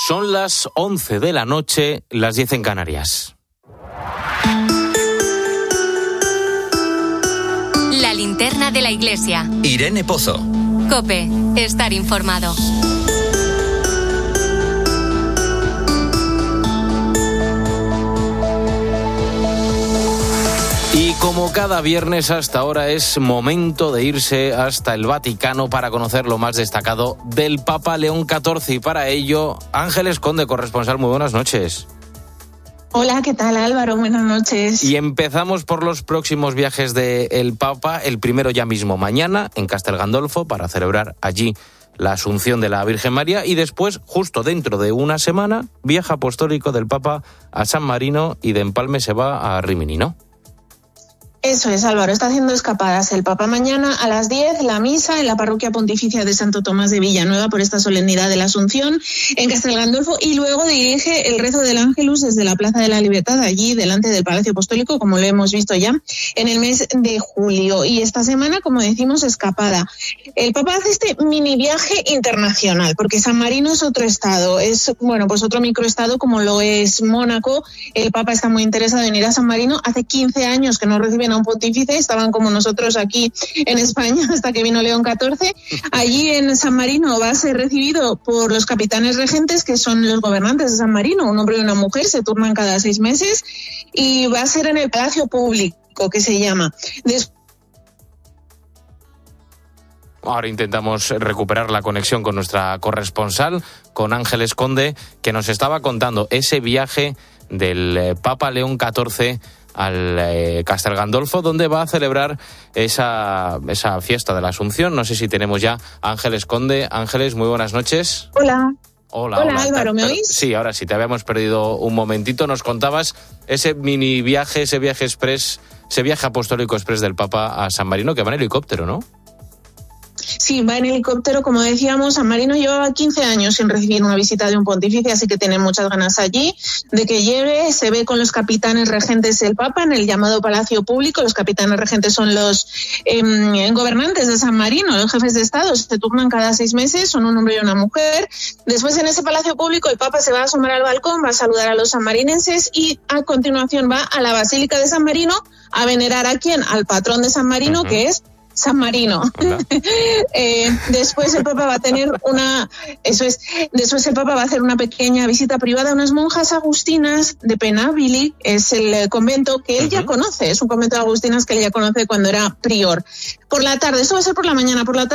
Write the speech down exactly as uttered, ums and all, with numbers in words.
Son las once de la noche, las diez en Canarias. La linterna de la iglesia. Irene Pozo. COPE. Estar informado. Y como cada viernes hasta ahora es momento de irse hasta el Vaticano para conocer lo más destacado del Papa León catorce. Y para ello, Ángeles Conde, corresponsal, muy buenas noches. Hola, ¿qué tal, Álvaro? Buenas noches. Y empezamos por los próximos viajes del Papa. El primero ya mismo mañana en Castel Gandolfo para celebrar allí la Asunción de la Virgen María. Y después, justo dentro de una semana, viaje apostólico del Papa a San Marino y de Empalme se va a Rímini, ¿no? Eso es, Álvaro, está haciendo escapadas el Papa mañana a las diez, la misa en la parroquia pontificia de Santo Tomás de Villanueva por esta solemnidad de la Asunción en Castel Gandolfo, y luego dirige el rezo del Ángelus desde la Plaza de la Libertad, allí delante del Palacio Apostólico, como lo hemos visto ya en el mes de julio. Y esta semana, como decimos, escapada. El Papa hace este mini viaje internacional, porque San Marino es otro estado, es, bueno, pues otro microestado como lo es Mónaco. El Papa está muy interesado en ir a San Marino. Hace quince años que no reciben a un pontífice, estaban como nosotros aquí en España hasta que vino León catorce. Allí en San Marino va a ser recibido por los capitanes regentes, que son los gobernantes de San Marino, un hombre y una mujer, se turnan cada seis meses, y va a ser en el Palacio Público, que se llama. Después Ahora intentamos recuperar la conexión con nuestra corresponsal, con Ángeles Conde, que nos estaba contando ese viaje del Papa León catorce al eh, Castel Gandolfo, donde va a celebrar esa, esa fiesta de la Asunción. No sé si tenemos ya a Ángeles Conde. Ángeles, muy buenas noches. Hola. Hola, hola, hola Álvaro, ¿me oís? Sí, ahora sí, te habíamos perdido un momentito. Nos contabas ese mini viaje, ese viaje express, ese viaje apostólico express del Papa a San Marino, que va en helicóptero, ¿no? Sí, va en helicóptero, como decíamos. San Marino llevaba quince años sin recibir una visita de un pontífice, así que tiene muchas ganas allí de que llegue. Se ve con los capitanes regentes del Papa en el llamado Palacio Público. Los capitanes regentes son los eh, gobernantes de San Marino, los jefes de Estado. Se turnan cada seis meses, son un hombre y una mujer. Después, en ese Palacio Público, el Papa se va a asomar al balcón, va a saludar a los sanmarinenses y a continuación va a la Basílica de San Marino a venerar a quién, al patrón de San Marino, uh-huh. que es San Marino. eh, después el Papa va a tener una, eso es, después el Papa va a hacer una pequeña visita privada a unas monjas agustinas de Penabili, es el convento que él uh-huh. ya conoce, es un convento de agustinas que él ya conoce cuando era prior. Por la tarde, esto va a ser por la mañana, por la tarde